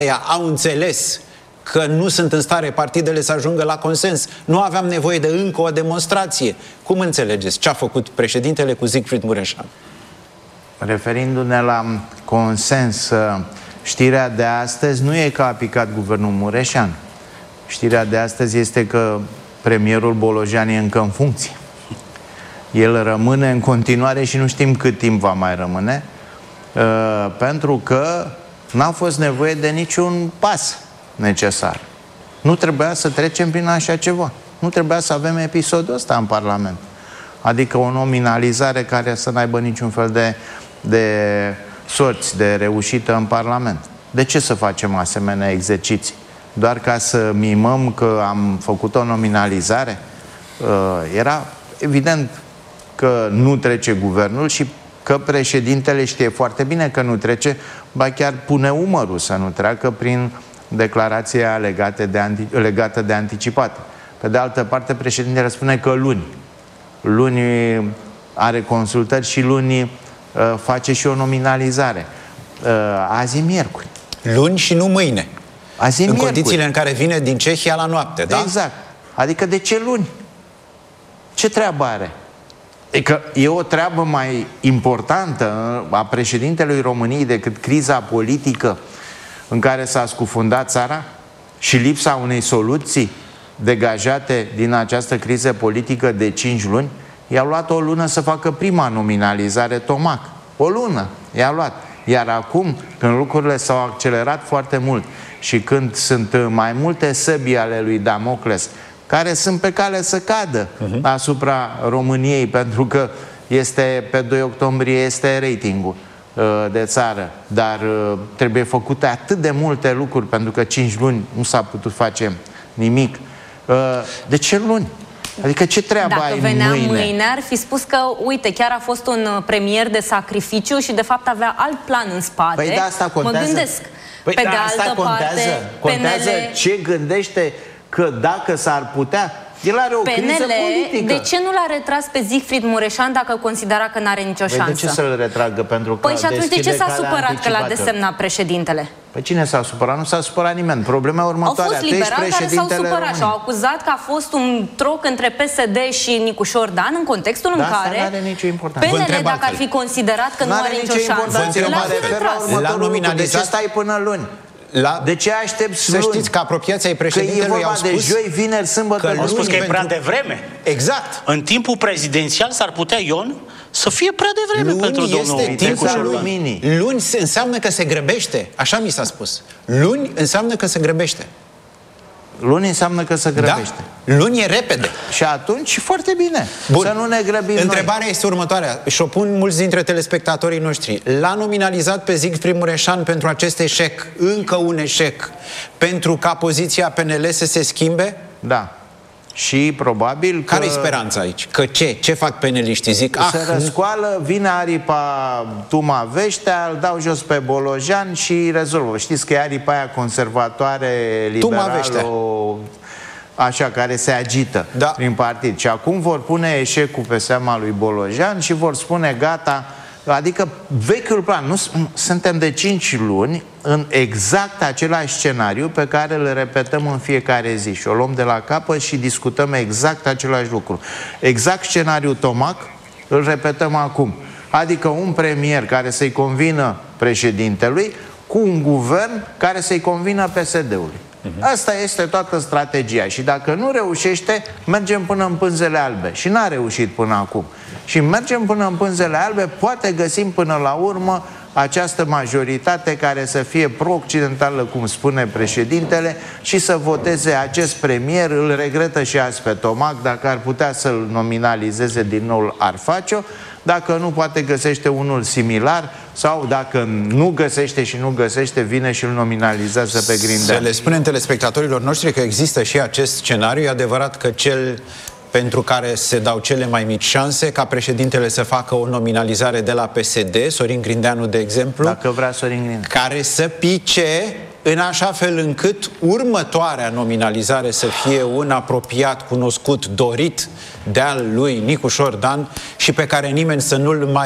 au înțeles că nu sunt în stare partidele să ajungă la consens. Nu aveam nevoie de încă o demonstrație. Cum înțelegeți ce a făcut președintele cu Siegfried Mureșan? Referindu-ne la consens, știrea de astăzi nu e că a picat guvernul Mureșan. Știrea de astăzi este că premierul Bolojan e încă în funcție. El rămâne în continuare și nu știm cât timp va mai rămâne, pentru că n-a fost nevoie de niciun pas necesar. Nu trebuia să trecem prin așa ceva. Nu trebuia să avem episodul ăsta în Parlament. Adică o nominalizare care să n-aibă niciun fel de sorți de reușită în Parlament. De ce să facem asemenea exerciții? Doar ca să mimăm că am făcut o nominalizare? Era evident că nu trece guvernul și că președintele știe foarte bine că nu trece, ba chiar pune umărul să nu treacă prin declarația legată de anticipate. Pe de altă parte, președintele spune că luni are consultări și luni face și o nominalizare. Azi e miercuri. Luni și nu mâine. Azi e în miercuri. condițiile în care vine din Cehia la noapte, da? Exact. Adică de ce luni? Ce treabă are? Adică e o treabă mai importantă a președintelui României decât criza politică în care s-a scufundat țara și lipsa unei soluții degajate din această criză politică de 5 luni? I-a luat o lună să facă prima nominalizare Tomac. O lună i-a luat. Iar acum, când lucrurile s-au accelerat foarte mult și când sunt mai multe săbii ale lui Damocles care sunt pe cale să cadă asupra României, pentru că pe 2 octombrie este ratingul de țară, dar trebuie făcute atât de multe lucruri, pentru că 5 luni nu s-a putut face nimic. De ce luni? Adică ce treabă ai mâine? Dacă venea mâine, ar fi spus că, uite, chiar a fost un premier de sacrificiu și de fapt avea alt plan în spate. Păi da, asta contează. Mă gândesc. Păi pe da, de asta altă contează. parte, Contează PNL... ce gândește că dacă s-ar putea... El are o criză politică. De ce nu l-a retras pe Siegfried Mureșan dacă considera că n-are nicio șansă? De ce să-l retragă? Pentru că păi și atunci de ce s-a supărat că l-a desemnat președintele? Păi cine s-a supărat? Nu s-a supărat nimeni. Problema următoare. Au fost liberali care s-au supărat și au acuzat că a fost un troc între PSD și Nicușor Dan în contextul în care PNL, dacă ar fi considerat că nu are nicio șansă, l-a retras. La nominalizat. De ce stai până luni? De ce aștepți luni? Să știți că apropiații ai președintelui au spus de joi, vineri, sâmbătă. Au spus că e prea devreme. Exact. În timpul prezidențial s-ar putea, Ion, să fie prea devreme pentru domnul Luni înseamnă că se grăbește. Așa mi s-a spus. Luni înseamnă că se grăbește. Luni înseamnă că se grăbește. Da. Luni e repede. Și atunci foarte bine. Bun. Să nu ne grăbim. Întrebarea este următoarea și o pun mulți dintre telespectatorii noștri. L-a nominalizat pe Siegfried Mureșan pentru acest eșec, încă un eșec, pentru ca poziția PNL să se schimbe? Da. Și probabil că... Care-i speranța aici? Că ce? Ce fac peneliștii? Zic, se răscoală, vine aripa Tuma Veștea, îl dau jos pe Bolojan și rezolvă. Știți că e aripa aia conservatoare, liberală, așa, care se agită prin partid. Și acum vor pune eșecul pe seama lui Bolojan și vor spune gata. Adică vechiul plan, nu, suntem de 5 luni în exact același scenariu pe care îl repetăm în fiecare zi și o luăm de la capăt și discutăm exact același lucru. Exact scenariul Tomac îl repetăm acum. Adică un premier care să-i convină președintelui cu un guvern care să-i convină PSD-ului. Asta este toată strategia și dacă nu reușește, mergem până în pânzele albe și n-a reușit până acum. Și mergem până în pânzele albe, poate găsim până la urmă această majoritate care să fie pro-occidentală, cum spune președintele, și să voteze acest premier. Îl regretă și azi pe Tomac, dacă ar putea să-l nominalizeze din nou, ar face-o. Dacă nu, poate găsește unul similar, sau dacă nu găsește și nu găsește, vine și îl nominalizează pe Grindeanu. Să le spunem telespectatorilor noștri că există și acest scenariu. E adevărat că cel pentru care se dau cele mai mici șanse ca președintele să facă o nominalizare de la PSD, Sorin Grindeanu, de exemplu, dacă vrea Sorin Grindeanu, care să pice în așa fel încât următoarea nominalizare să fie un apropiat, cunoscut, dorit de-al lui Nicușor Dan și pe care nimeni să nu-l mai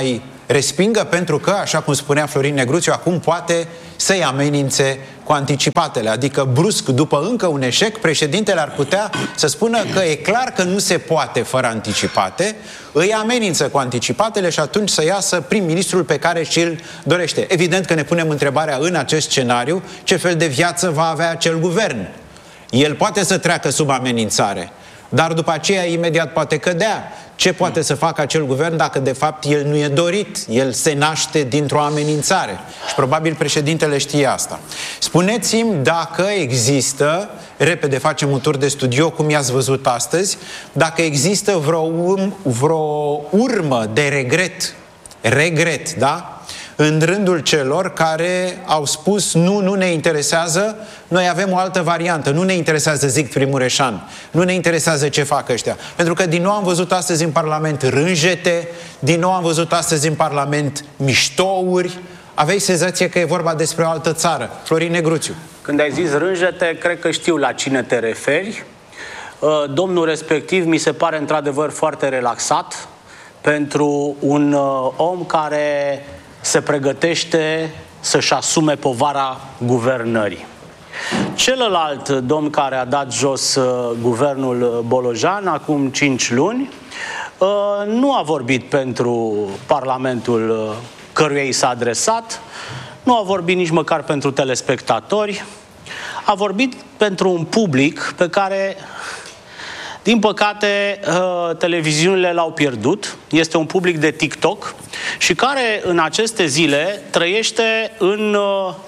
respingă pentru că, așa cum spunea Florin Negruțiu, acum poate să-i amenințe cu anticipatele. Adică brusc, după încă un eșec, președintele ar putea să spună că e clar că nu se poate fără anticipate, îi amenință cu anticipatele și atunci să iasă prim-ministrul pe care și-l dorește. Evident că ne punem întrebarea în acest scenariu ce fel de viață va avea acel guvern. El poate să treacă sub amenințare, dar după aceea imediat poate cădea. Ce poate să facă acel guvern dacă de fapt el nu e dorit? El se naște dintr-o amenințare. Și probabil președintele știe asta. Spuneți-mi dacă există, repede facem un tur de studio, cum i-ați văzut astăzi, dacă există vreo urmă de regret, da? În rândul celor care au spus nu ne interesează, noi avem o altă variantă, nu ne interesează Siegfried Mureșan, nu ne interesează ce fac ăștia. Pentru că din nou am văzut astăzi în Parlament rânjete, din nou am văzut astăzi în Parlament miștouri. Aveai senzație că e vorba despre o altă țară. Florin Negruțiu. Când ai zis rânjete, cred că știu la cine te referi. Domnul respectiv mi se pare într-adevăr foarte relaxat pentru un om care se pregătește să-și asume povara guvernării. Celălalt domn care a dat jos guvernul Bolojan acum 5 luni nu a vorbit pentru Parlamentul căruia i s-a adresat, nu a vorbit nici măcar pentru telespectatori, a vorbit pentru un public pe care, din păcate, televiziunile l-au pierdut. Este un public de TikTok și care în aceste zile trăiește în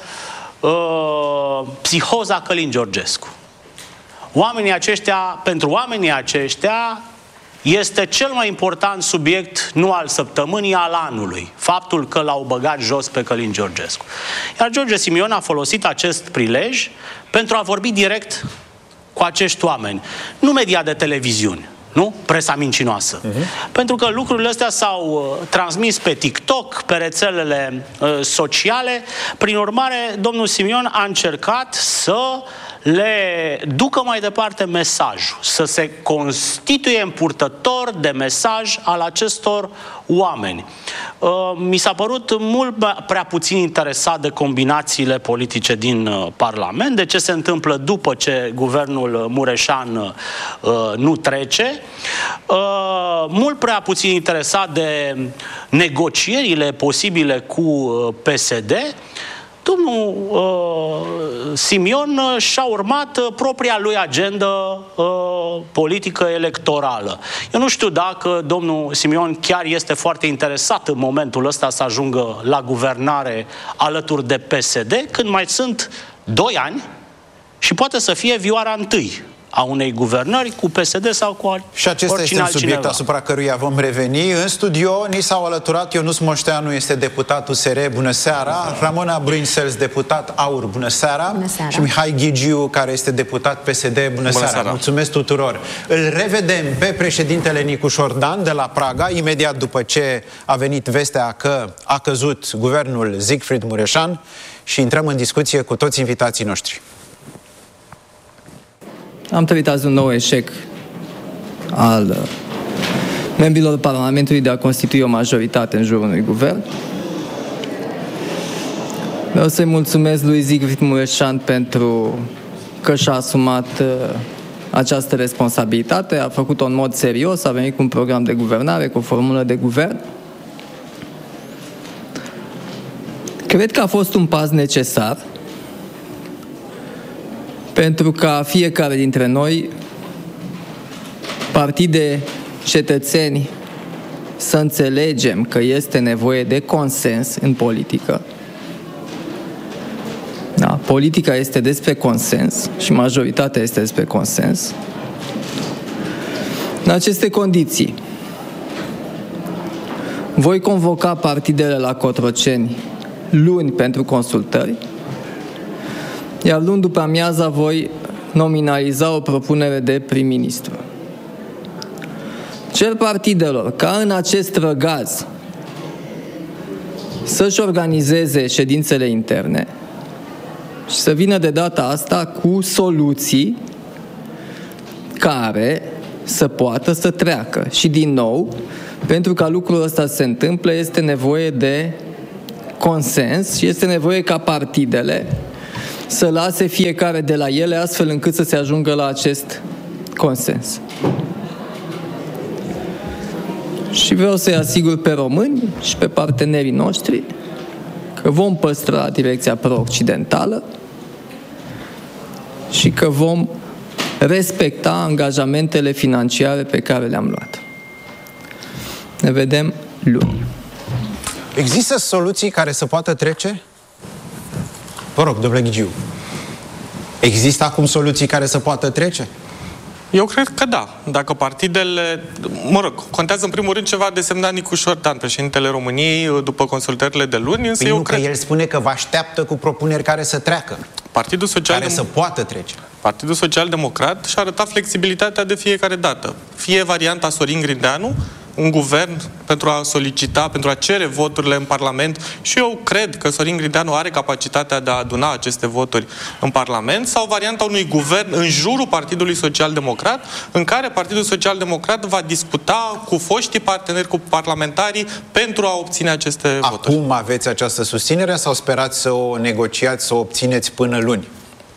psihoza Călin Georgescu. Pentru oamenii aceștia este cel mai important subiect nu al săptămânii, al anului. Faptul că l-au băgat jos pe Călin Georgescu. Iar George Simion a folosit acest prilej pentru a vorbi direct cu acești oameni. Nu media de televiziuni, nu? Presa mincinoasă. Pentru că lucrurile astea s-au transmis pe TikTok, pe rețelele sociale. Prin urmare, domnul Simion a încercat să le ducă mai departe mesajul, să se constituie în purtător de mesaj al acestor oameni. Mi s-a părut mult prea puțin interesat de combinațiile politice din Parlament, de ce se întâmplă după ce guvernul Mureșan nu trece, mult prea puțin interesat de negocierile posibile cu PSD. Domnul Simion și-a urmat propria lui agendă politică electorală. Eu nu știu dacă domnul Simion chiar este foarte interesat în momentul ăsta să ajungă la guvernare alături de PSD, când mai sunt 2 ani și poate să fie vioara întâi a unei guvernări cu PSD sau cu oricine altcineva. Și acesta este un subiect asupra căruia vom reveni. În studio ni s-au alăturat Ionuț Moșteanu, este deputat USR, bună seara, Ramona Bruinsels, deputat AUR, bună seara, bună seara. Și Mihai Ghigiu, care este deputat PSD, bună seara. Mulțumesc tuturor. Îl revedem pe președintele Nicu Șordan de la Praga, imediat după ce a venit vestea că a căzut guvernul Siegfried Mureșan, și intrăm în discuție cu toți invitații noștri. Am trăit azi un nou eșec al membrilor Parlamentului de a constitui o majoritate în jurul unui guvern. Vreau să-i mulțumesc lui Siegfried Mureșan pentru că și-a asumat această responsabilitate, a făcut-o în mod serios, a venit cu un program de guvernare, cu o formulă de guvern. Cred că a fost un pas necesar pentru ca fiecare dintre noi, partide, cetățeni, să înțelegem că este nevoie de consens în politică. Da, politica este despre consens și majoritatea este despre consens. În aceste condiții, voi convoca partidele la Cotroceni luni pentru consultări, iar luni după amiaza voi nominaliza o propunere de prim-ministru. Cer partidelor ca în acest răgaz să-și organizeze ședințele interne și să vină de data asta cu soluții care să poată să treacă. Și din nou, Pentru ca lucrul ăsta să se întâmple, este nevoie de consens și este nevoie ca partidele să lase fiecare de la ele, astfel încât să se ajungă la acest consens. Și vreau să-i asigur pe români și pe partenerii noștri că vom păstra direcția pro-occidentală și că vom respecta angajamentele financiare pe care le-am luat. Ne vedem luni. Există soluții care să poată trece? Vă rog, domnule Ghigiu. Există acum soluții care să poată trece? Eu cred că da. Dacă partidele... Mă rog, contează în primul rând ce va desemna Nicușor Dan, președintele României, după consultările de luni, însă eu cred... că el spune că vă așteaptă cu propuneri care să treacă. Partidul Social care să poată trece. Partidul Social-Democrat și-a arătat flexibilitatea de fiecare dată. Fie varianta Sorin Grindeanu, un guvern pentru a solicita, pentru a cere voturile în Parlament, și eu cred că Sorin Grindeanu are capacitatea de a aduna aceste voturi în Parlament, sau varianta unui guvern în jurul Partidului Social-Democrat, în care Partidul Social-Democrat va discuta cu foștii parteneri, cu parlamentarii, pentru a obține aceste voturi. Acum aveți această susținere sau sperați să o negociați, să o obțineți până luni?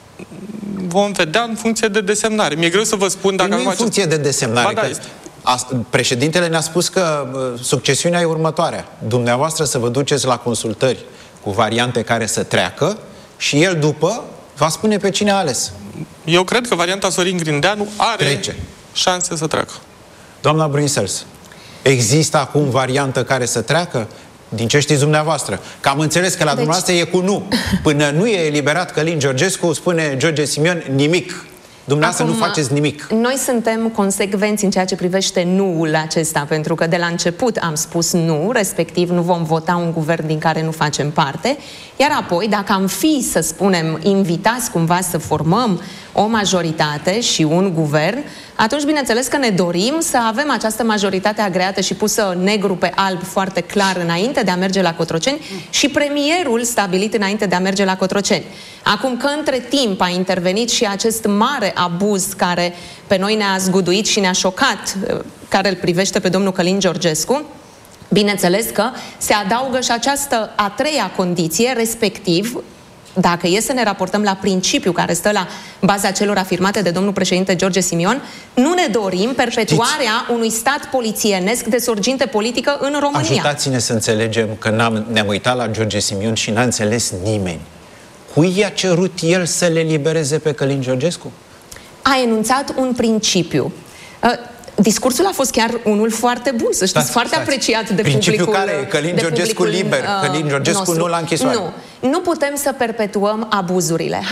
Vom vedea în funcție de desemnare. Mi-e greu să vă spun dacă... Nu în funcție de desemnare. Ba, da, președintele ne-a spus că succesiunea e următoarea. Dumneavoastră să vă duceți la consultări cu variante care să treacă și el după va spune pe cine a ales. Eu cred că varianta Sorin Grindeanu are șanse să treacă. Doamna Bruinsels, există acum variantă care să treacă? Din ce știți dumneavoastră? Că am înțeles că la dumneavoastră e cu nu. Până nu e eliberat Călin Georgescu, spune George Simion, nimic. Dumneavoastră nu faceți nimic. Noi suntem consecvenți în ceea ce privește nu-ul acesta, pentru că de la început am spus nu, respectiv nu vom vota un guvern din care nu facem parte, iar apoi, dacă am fi, să spunem, invitați cumva să formăm o majoritate și un guvern, atunci bineînțeles că ne dorim să avem această majoritate agreată și pusă negru pe alb foarte clar înainte de a merge la Cotroceni și premierul stabilit înainte de a merge la Cotroceni. Acum că între timp a intervenit și acest mare abuz care pe noi ne-a zguduit și ne-a șocat, care îl privește pe domnul Călin Georgescu, bineînțeles că se adaugă și această a treia condiție, respectiv, dacă e să ne raportăm la principiul care stă la baza celor afirmate de domnul președinte George Simion, nu ne dorim perpetuarea unui stat polițienesc de sorginte politică în România. Ajutați-ne să înțelegem că ne-am uitat la George Simion și n-a înțeles nimeni. Cui i-a cerut el să le libereze pe Călin Georgescu? A enunțat un principiu. Discursul a fost chiar unul foarte bun, să știți, foarte apreciat de principiul publicul. Care? Călin Georgescu liber, Călin Georgescu nu la închisoare. Nu putem să perpetuăm abuzurile.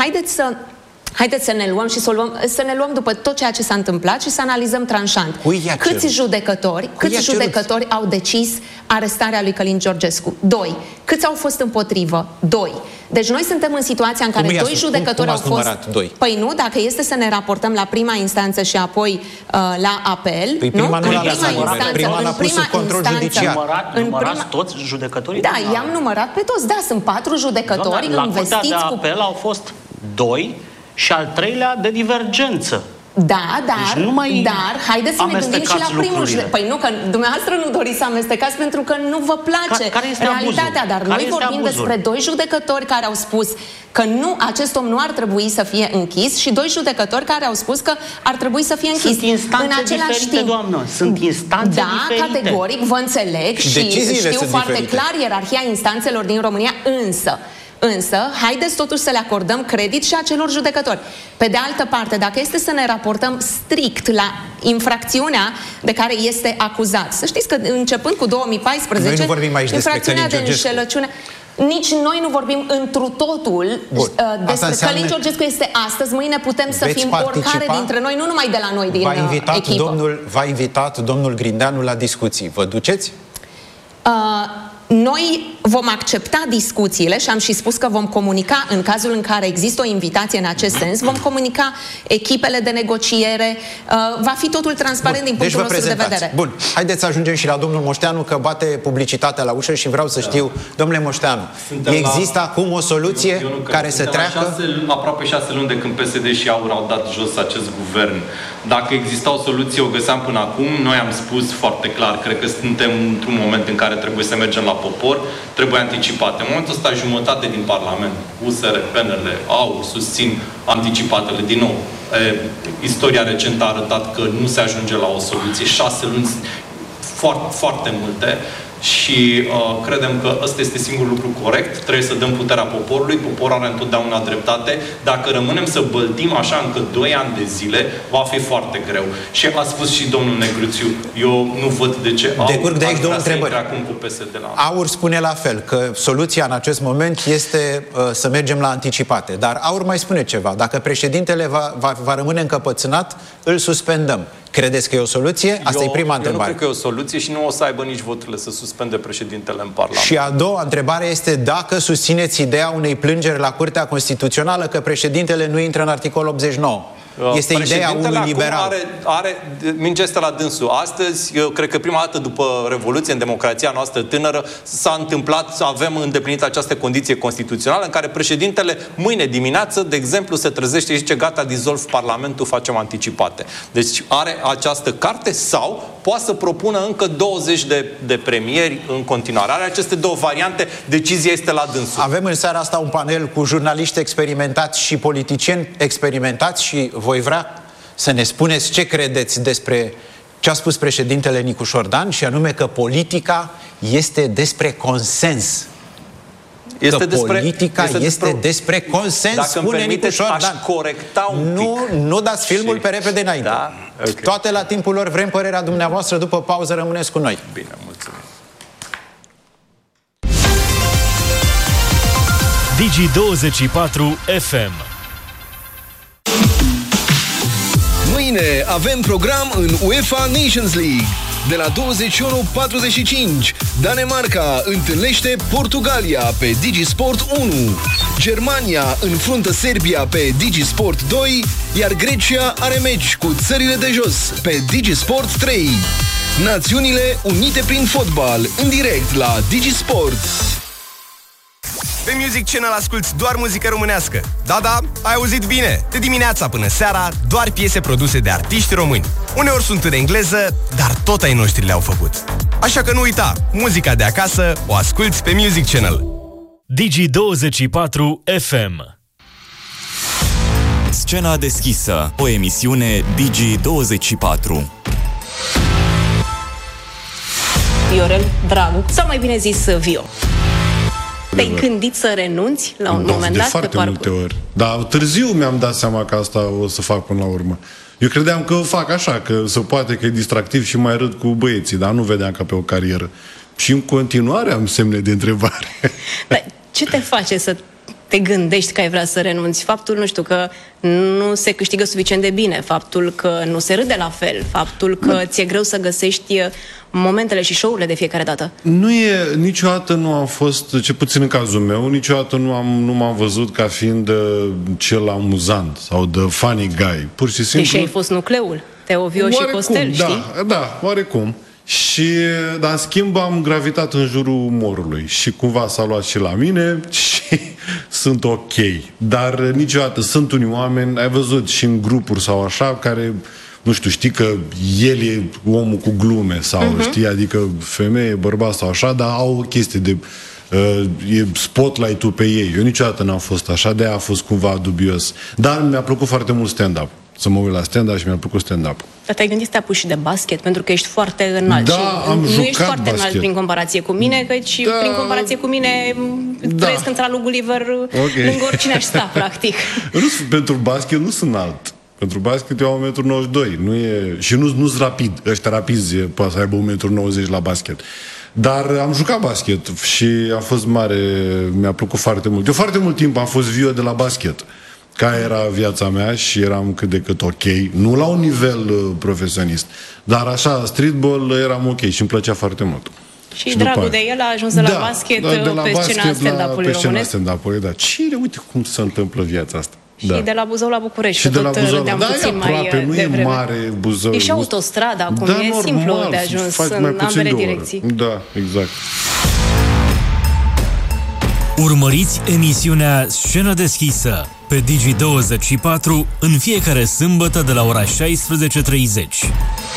Haideți să ne luăm și să ne luăm după tot ceea ce s-a întâmplat și să analizăm tranșant. Câți judecători au decis arestarea lui Călin Georgescu? 2. Câți au fost împotrivă? 2. Deci noi suntem în situația în care 2 judecători au fost... Păi nu, dacă este să ne raportăm la prima instanță și apoi la apel... Păi prima nu l-a lăsat nimeni, prima l-a pus sub control judiciar. Numărați toți judecătorii? Da, i-am numărat pe toți. Da, sunt 4 judecători investiți cu... La Curtea de Apel au fost 2 și al 3-lea de divergență. Da, dar haideți să ne gândim și la primul judecător. Păi nu, că dumneavoastră nu doriți să amestecați pentru că nu vă place realitatea, dar noi vorbim despre 2 judecători care au spus că nu, acest om nu ar trebui să fie închis și 2 judecători care au spus că ar trebui să fie închis. Sunt instanțe diferite, doamnă. Sunt instanțe diferite. Da, categoric, vă înțeleg și știu foarte clar ierarhia instanțelor din România, Însă, haideți totuși să le acordăm credit și acelor judecători. Pe de altă parte, dacă este să ne raportăm strict la infracțiunea de care este acuzat, să știți că începând cu 2014, noi nu vorbim aici infracțiunea de înșelăciune, nici noi nu vorbim întru totul despre Călin Georgescu este astăzi, mâine putem să fim oricare dintre noi, nu numai de la noi din echipă. V-a invitat domnul Grindeanu la discuții. Vă duceți? Noi vom accepta discuțiile și am și spus că vom comunica în cazul în care există o invitație în acest sens, vom comunica echipele de negociere, va fi totul transparent din punctul nostru de vedere. Bun, haideți să ajungem și la domnul Moșteanu, că bate publicitatea la ușă și vreau să știu, domnule Moșteanu, există acum o soluție care să treacă? Aproape 6 luni de când PSD și AUR au dat jos acest guvern. Dacă exista o soluție, o găseam până acum. Noi am spus foarte clar, cred că suntem într-un moment în care trebuie să mergem la popor, trebuie anticipate. În momentul ăsta, jumătate din Parlament, USR, PNL, AUR, susțin anticipatele. Din nou, istoria recentă a arătat că nu se ajunge la o soluție. 6 luni, foarte, foarte multe. Și credem că ăsta este singurul lucru corect. Trebuie să dăm puterea poporului. Poporul are întotdeauna dreptate. Dacă rămânem să băltim așa încă 2 ani de zile, va fi foarte greu. Și a spus și domnul Negruțiu, eu nu văd de ce decurg de aici două întrebări. Acum cu PSD la... AUR spune la fel, că soluția în acest moment este să mergem la anticipate. Dar AUR mai spune ceva. Dacă președintele va rămâne încăpățânat, îl suspendăm. Credeți că e o soluție? Asta e prima întrebare. Eu nu cred că e o soluție și nu o să aibă nici voturile să suspende președintele în Parlament. Și a doua întrebare este dacă susțineți ideea unei plângeri la Curtea Constituțională că președintele nu intră în articolul 89. Este ideea unui liberal. Mingea este la dânsul. Astăzi, eu cred că prima dată după Revoluție, în democrația noastră tânără, s-a întâmplat să avem îndeplinit această condiție constituțională în care președintele mâine dimineață, de exemplu, se trezește și zice gata, dizolv Parlamentul, facem anticipate. Deci are această carte sau poate să propună încă 20 de premieri în continuare. Are aceste două variante, decizia este la dânsul. Avem în seara asta un panel cu jurnaliști experimentați și politicieni experimentați și voi vrea să ne spuneți ce credeți despre ce a spus președintele Nicușor Dan, și anume că politica este despre consens. Politica este despre consens, dacă spune Nicușor Dan. Aș corecta un pic. Nu dați filmul pe repede înainte. Da? Okay. Toate la timpul lor, vrem părerea dumneavoastră. După pauză rămâneți cu noi. Bine, mulțumim. Digi24 FM. Mâine avem program în UEFA Nations League. De la 21:45, Danemarca întâlnește Portugalia pe Digisport 1. Germania înfruntă Serbia pe Digisport 2, iar Grecia are meci cu țările de jos pe Digisport 3. Națiunile unite prin fotbal, în direct la Digisport. Pe Music Channel asculti doar muzică românească. Da, ai auzit bine. De dimineața până seara, doar piese produse de artiști români. Uneori sunt în engleză, dar tot ai noștri le-au făcut. Așa că nu uita, muzica de acasă o asculti pe Music Channel. Digi24 FM. Scena deschisă, o emisiune Digi24. Viorel Dragu, sau mai bine zis Vio. Te-ai gândit să renunți la un moment dat? De foarte multe ori. Dar târziu mi-am dat seama că asta o să fac până la urmă. Eu credeam că fac așa, că se poate, că e distractiv și mai râd cu băieții, dar nu vedeam ca pe o carieră. Și în continuare am semne de întrebare. Dar ce te face să te gândești că ai vrea să renunți? Faptul, nu știu, că nu se câștigă suficient de bine, faptul că nu se râde la fel, faptul că ți-e greu să găsești momentele și show-urile de fiecare dată. Niciodată nu am fost, ce puțin în cazul meu, niciodată nu m-am văzut ca fiind cel amuzant sau de funny guy. Pur și simplu. Deși ai fost nucleul, Teo, Vio și Costel, știi? Da, oarecum. Dar în schimb am gravitat în jurul umorului și cumva s-a luat și la mine și sunt ok. Dar niciodată sunt unii oameni, ai văzut și în grupuri sau așa, care, nu știu, știi că el e omul cu glume sau știi, adică femeie, bărbat sau așa, dar au o chestie de e spotlight-ul pe ei. Eu niciodată n-am fost așa, de-aia a fost cumva dubios. Dar mi-a plăcut foarte mult stand-up. Să mă uit la stand-up și mi-a plăcut stand-up. Dar te-ai gândit să te apuci de basket? Pentru că ești foarte înalt. Da, și am nu jucat ești foarte basket înalt prin comparație cu mine, căci prin comparație cu mine trăiesc în țara lui Gulliver, lângă oricine aș sta, practic. Pentru basket nu sunt înalt. Pentru basket eu am 1,92 m. Și nu-s rapid. Ăștia rapizi poate să aibă 1,90 m la basket. Dar am jucat basket și a fost mare, mi-a plăcut foarte mult. Eu foarte mult timp am fost Vio de la basket. Ca era viața mea și eram cât de cât ok. Nu la un nivel profesionist, dar așa, streetball eram ok și îmi plăcea foarte mult. Și dragul de el a ajuns de la basket pe scena stand-up-ului românesc. Da. Cine, uite cum se întâmplă viața asta. Și de la Buzău la București, și de la Buzău, puțin aproape, mai nu devreme. E mare Buzău. E și autostradă acum, e normal, simplu de ajuns în ambele direcții. Da, exact. Urmăriți emisiunea Scenă deschisă pe Digi24 în fiecare sâmbătă de la ora 16:30.